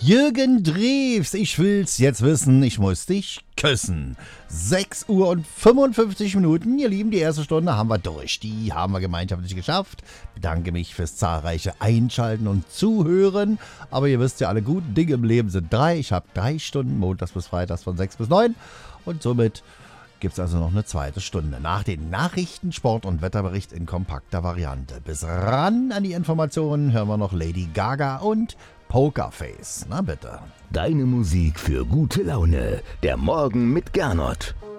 Jürgen Drews, ich will's jetzt wissen, ich muss dich küssen. 6 Uhr und 55 Minuten, ihr Lieben, die erste Stunde haben wir durch. Die haben wir gemeinschaftlich geschafft. Bedanke mich fürs zahlreiche Einschalten und Zuhören. Aber ihr wisst ja, alle guten Dinge im Leben sind 3. Ich habe 3 Stunden, montags bis freitags von 6 bis 9. Und somit gibt es also noch eine zweite Stunde. Nach den Nachrichten, Sport und Wetterbericht in kompakter Variante. Bis ran an die Informationen hören wir noch Lady Gaga und Pokerface. Na bitte. Deine Musik für gute Laune. Der Morgen mit Gernot.